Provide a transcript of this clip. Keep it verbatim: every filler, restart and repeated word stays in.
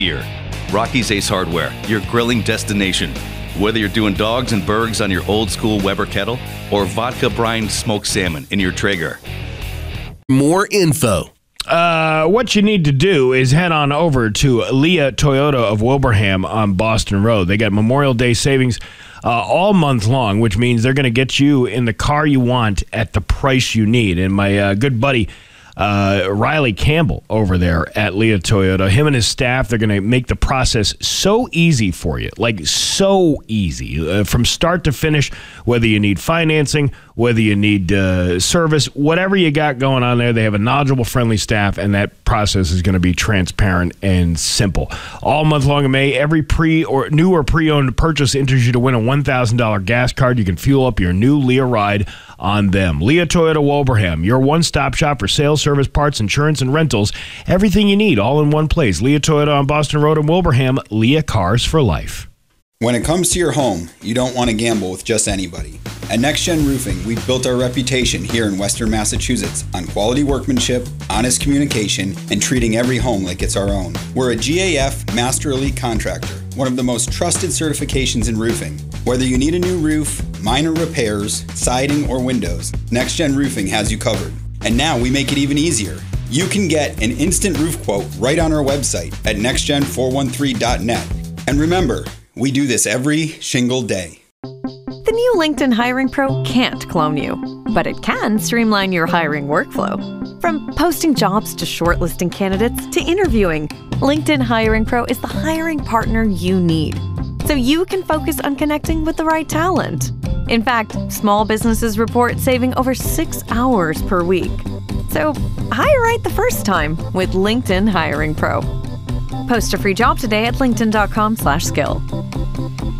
Here, Rocky's Ace Hardware, your grilling destination. Whether you're doing dogs and burgers on your old school Weber kettle or vodka brine smoked salmon in your Traeger. More info. Uh, what you need to do is head on over to Leah Toyota of Wilbraham on Boston Road. They got Memorial Day savings uh, all month long, which means they're going to get you in the car you want at the price you need. And my uh, good buddy, Uh, Riley Campbell over there at Leah Toyota, him and his staff, they're going to make the process so easy for you, like so easy, uh, from start to finish, whether you need financing, whether you need uh, service, whatever you got going on there, they have a knowledgeable, friendly staff, and that process is going to be transparent and simple. All month long in May, every pre or new or pre-owned purchase enters you to win a one thousand dollars gas card. You can fuel up your new Leah ride on them. Leah Toyota Wilbraham, your one-stop shop for sales, service, parts, insurance, and rentals. Everything you need, all in one place. Leah Toyota on Boston Road in Wilbraham. Leah Cars for Life. When it comes to your home, you don't want to gamble with just anybody. At Next Gen Roofing, we've built our reputation here in Western Massachusetts on quality workmanship, honest communication, and treating every home like it's our own. We're a G A F Master Elite Contractor, one of the most trusted certifications in roofing. Whether you need a new roof, minor repairs, siding, or windows, Next Gen Roofing has you covered. And now we make it even easier. You can get an instant roof quote right on our website at next gen four one three dot net. And remember, we do this every shingle day. The new LinkedIn Hiring Pro can't clone you, but it can streamline your hiring workflow. From posting jobs to shortlisting candidates to interviewing, LinkedIn Hiring Pro is the hiring partner you need, so you can focus on connecting with the right talent. In fact, small businesses report saving over six hours per week. So hire right the first time with LinkedIn Hiring Pro. Post a free job today at linkedin dot com slash skill.